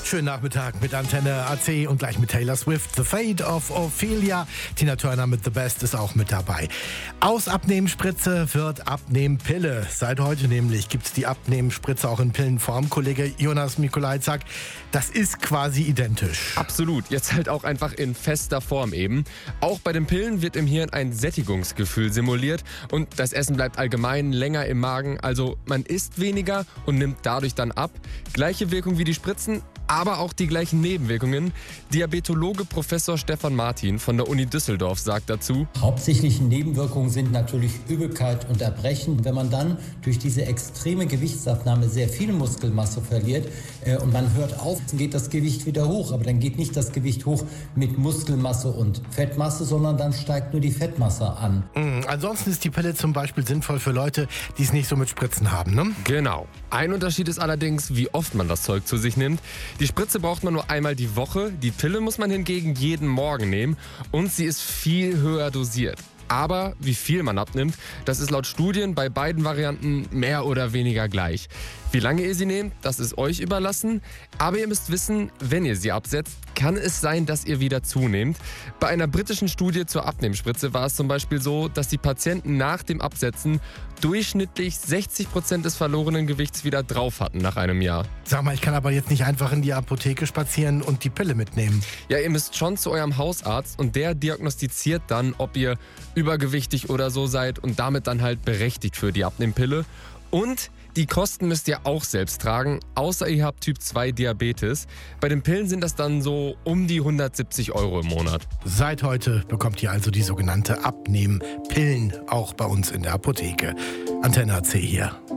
Schönen Nachmittag mit Antenne AC und gleich mit Taylor Swift. The Fate of Ophelia. Tina Turner mit The Best ist auch mit dabei. Aus Abnehmspritze wird Abnehmpille. Seit heute nämlich gibt es die Abnehmspritze auch in Pillenform. Kollege Jonas Mikolajczak, das ist quasi identisch. Absolut, jetzt halt auch einfach in fester Form eben. Auch bei den Pillen wird im Hirn ein Sättigungsgefühl simuliert und das Essen bleibt allgemein länger im Magen. Also man isst weniger und nimmt dadurch dann ab. Gleiche Wirkung wie die Spritzen, aber auch die gleichen Nebenwirkungen. Diabetologe Professor Stefan Martin von der Uni Düsseldorf sagt dazu: Hauptsächliche Nebenwirkungen sind natürlich Übelkeit und Erbrechen. Wenn man dann durch diese extreme Gewichtsabnahme sehr viel Muskelmasse verliert und man hört auf, dann geht das Gewicht wieder hoch. Aber dann geht nicht das Gewicht hoch mit Muskelmasse und Fettmasse, sondern dann steigt nur die Fettmasse an. Ansonsten ist die Pille zum Beispiel sinnvoll für Leute, die es nicht so mit Spritzen haben, ne? Genau. Ein Unterschied ist allerdings, wie oft man das Zeug zu sich nimmt. Die Spritze braucht man nur einmal die Woche, die Pille muss man hingegen jeden Morgen nehmen und sie ist viel höher dosiert. Aber wie viel man abnimmt, das ist laut Studien bei beiden Varianten mehr oder weniger gleich. Wie lange ihr sie nehmt, das ist euch überlassen. Aber ihr müsst wissen, wenn ihr sie absetzt, kann es sein, dass ihr wieder zunehmt. Bei einer britischen Studie zur Abnehmspritze war es zum Beispiel so, dass die Patienten nach dem Absetzen durchschnittlich 60% des verlorenen Gewichts wieder drauf hatten nach einem Jahr. Sag mal, ich kann aber jetzt nicht einfach in die Apotheke spazieren und die Pille mitnehmen. Ja, ihr müsst schon zu eurem Hausarzt und der diagnostiziert dann, ob ihr übergewichtig oder so seid und damit dann halt berechtigt für die Abnehmpille. Und die Kosten müsst ihr auch selbst tragen, außer ihr habt Typ 2 Diabetes. Bei den Pillen sind das dann so um die 170 € im Monat. Seit heute bekommt ihr also die sogenannte Abnehmpillen, auch bei uns in der Apotheke. Antenne AC hier.